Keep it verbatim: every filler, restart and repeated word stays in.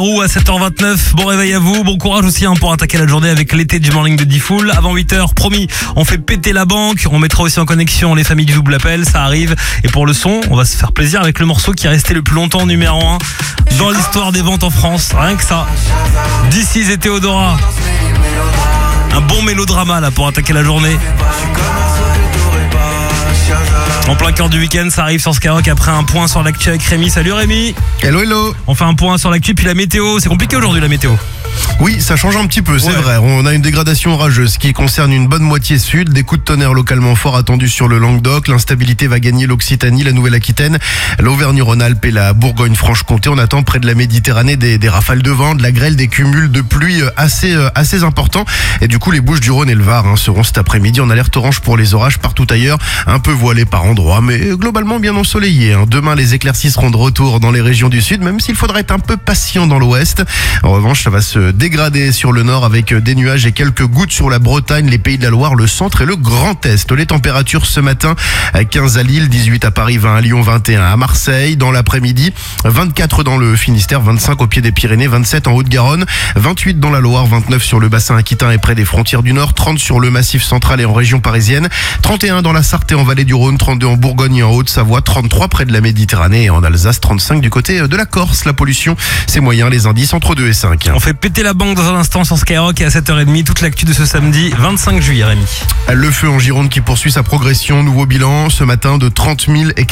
Ou à sept heures vingt-neuf, bon réveil à vous, bon courage aussi hein, pour attaquer la journée avec l'été du morning de D-Fool. Avant huit heures, promis, on fait péter la banque, on mettra aussi en connexion les familles du double appel, ça arrive. Et pour le son, on va se faire plaisir avec le morceau qui est resté le plus longtemps numéro un dans l'histoire des ventes en France, rien que ça. This is et Théodora. Un bon mélodrama là pour attaquer la journée. En plein cœur du week-end, ça arrive sur Skyrock après un point sur l'actu avec Rémi. Salut Rémi. Hello hello. On fait un point sur l'actu puis la météo. C'est compliqué aujourd'hui la météo. Oui, ça change un petit peu, c'est Ouais. vrai. On a une dégradation orageuse qui concerne une bonne moitié sud. Des coups de tonnerre localement forts attendus sur le Languedoc. L'instabilité va gagner l'Occitanie, la Nouvelle-Aquitaine, l'Auvergne-Rhône-Alpes et la Bourgogne-Franche-Comté. On attend près de la Méditerranée des, des rafales de vent, de la grêle, des cumuls de pluie assez, assez importants. Et du coup, les Bouches-du-Rhône et le Var hein, seront cet après-midi en alerte orange pour les orages partout ailleurs. Un peu voilés par endroits, mais globalement bien ensoleillés. Hein. Demain, les éclaircies seront de retour dans les régions du sud, même s'il faudra être un peu patient dans l'ouest. En revanche, ça va se dégradé sur le nord avec des nuages et quelques gouttes sur la Bretagne, les Pays de la Loire, le centre et le Grand Est. Les températures ce matin, quinze à Lille, dix-huit à Paris, vingt à Lyon, vingt et un à Marseille. Dans l'après-midi, vingt-quatre dans le Finistère, vingt-cinq au pied des Pyrénées, vingt-sept en Haute-Garonne, vingt-huit dans la Loire, vingt-neuf sur le bassin aquitain et près des frontières du Nord, trente sur le Massif central et en région parisienne, trente et un dans la Sarthe et en vallée du Rhône, trente-deux en Bourgogne et en Haute-Savoie, trente-trois près de la Méditerranée et en Alsace, trente-cinq du côté de la Corse. La pollution, c'est moyen, les indices entre deux et cinq. On fait péter la banque dans un instant sur Skyrock et à sept heures trente, toute l'actu de ce samedi vingt-cinq juillet, Rémi. Le feu en Gironde qui poursuit sa progression. Nouveau bilan ce matin de trente mille